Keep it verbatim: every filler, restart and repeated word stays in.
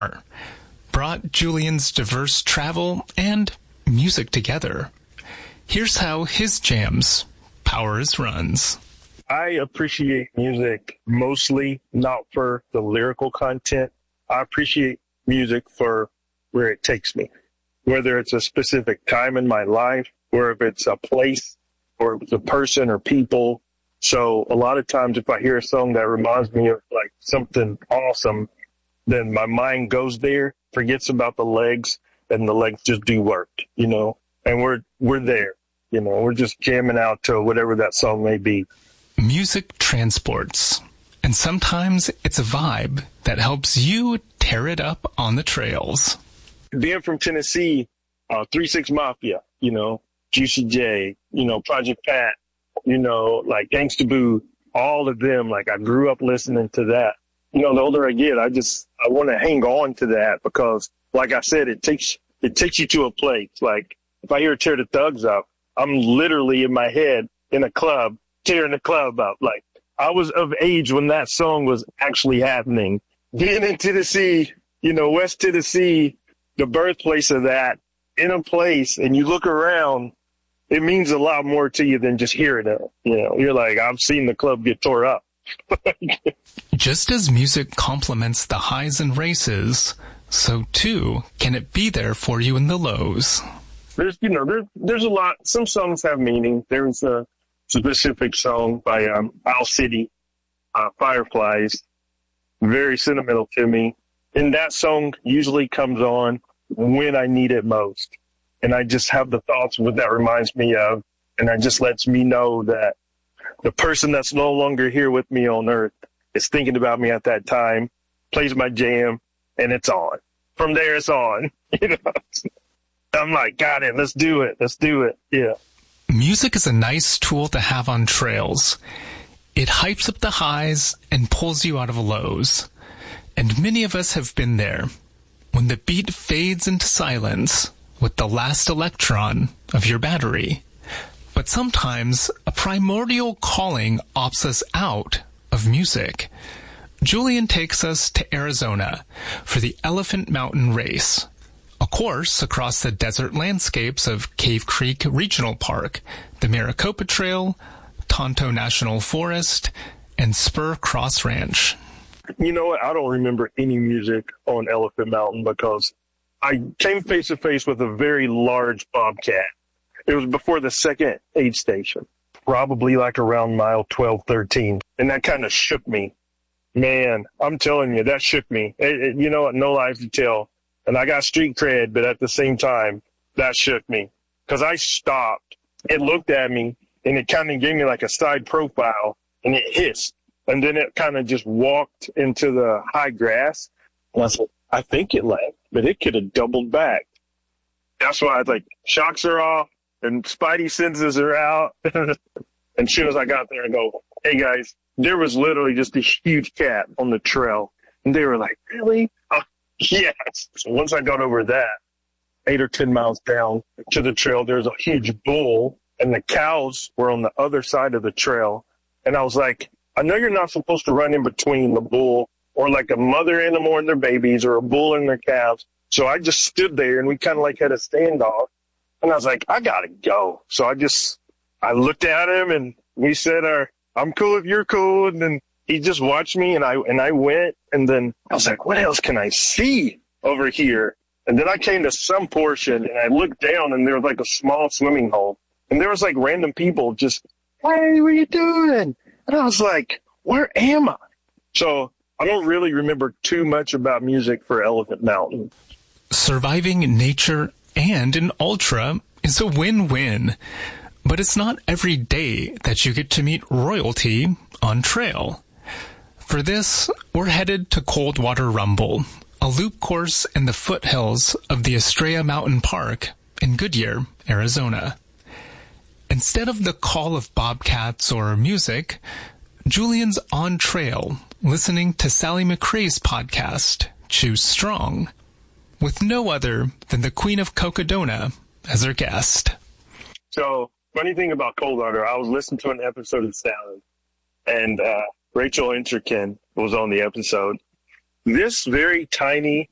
brought Julian's diverse travel and music together. Here's how his jams power his runs. I appreciate music mostly not for the lyrical content. I appreciate music for where it takes me, whether it's a specific time in my life, or if it's a place, or if it's a person or people. So a lot of times if I hear a song that reminds me of like something awesome, then my mind goes there, forgets about the legs, and the legs just do work, you know, and we're, we're there, you know, we're just jamming out to whatever that song may be. Music transports, and sometimes it's a vibe that helps you tear it up on the trails. Being from Tennessee, uh, three six Mafia, you know, Juicy J, you know, Project Pat, you know, like Gangsta Boo, all of them, like I grew up listening to that. You know, the older I get, I just, I want to hang on to that because, like I said, it takes, it takes you to a place. Like, if I hear Tear the Thugs Up, I'm literally in my head in a club, tearing the club up. Like, I was of age when that song was actually happening. Being in Tennessee, you know, West Tennessee, the birthplace of that, in a place, and you look around, it means a lot more to you than just hearing it. You know, you're like, I've seen the club get tore up. Just as music complements the highs and races, so too can it be there for you in the lows. There's, you know, there's, there's a lot. Some songs have meaning. There's a specific song by um, Owl City, uh, Fireflies, very sentimental to me. And that song usually comes on when I need it most. And I just have the thoughts of what that reminds me of. And it just lets me know that the person that's no longer here with me on earth is thinking about me at that time, plays my jam, and it's on. From there, it's on. You know, I'm like, got it. Let's do it. Let's do it. Yeah. Music is a nice tool to have on trails. It hypes up the highs and pulls you out of lows. And many of us have been there. When the beat fades into silence with the last electron of your battery. But sometimes a primordial calling opts us out of music. Julian takes us to Arizona for the Elephant Mountain Race, a course across the desert landscapes of Cave Creek Regional Park, the Maricopa Trail, Tonto National Forest, and Spur Cross Ranch. You know what? I don't remember any music on Elephant Mountain because I came face to face with a very large bobcat. It was before the second aid station, probably like around mile twelve, thirteen. And that kind of shook me. Man, I'm telling you, that shook me. It, it, you know what? No lies to tell. And I got street cred, but at the same time, that shook me. Because I stopped. It looked at me, and it kind of gave me like a side profile, and it hissed. And then it kind of just walked into the high grass. And I said, I think it left, but it could have doubled back. That's why I like, shocks are off. And Spidey senses are out. And as soon as I got there, I go, hey, guys, there was literally just a huge cat on the trail. And they were like, really? Oh, yes. So once I got over that, eight or ten miles down to the trail, there's a huge bull. And the cows were on the other side of the trail. And I was like, I know you're not supposed to run in between the bull or like a mother animal and their babies or a bull and their calves. So I just stood there and we kind of like had a standoff. And I was like, I gotta go. So I just, I looked at him and we said, uh, I'm cool if you're cool. And then he just watched me and I, and I went. And then I was like, what else can I see over here? And then I came to some portion and I looked down and there was like a small swimming hole. And there was like random people just, hey, what are you doing? And I was like, where am I? So I don't really remember too much about music for Elephant Mountain. Surviving nature and an ultra is a win-win, but it's not every day that you get to meet royalty on trail. For this, we're headed to Coldwater Rumble, a loop course in the foothills of the Estrella Mountain Park in Goodyear, Arizona. Instead of the call of bobcats or music, Julian's on trail listening to Sally McRae's podcast, Choose Strong, with no other than the Queen of Cocodona as her guest. So, funny thing about Coldwater, I was listening to an episode of Sally, and uh, Rachel Interkin was on the episode. This very tiny